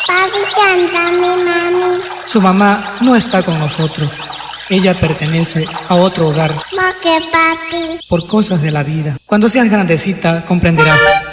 Papi, cántame, mami. Su mamá no está con nosotros. Ella pertenece a otro hogar. ¿Por qué, papi? Por cosas de la vida. Cuando seas grandecita comprenderás.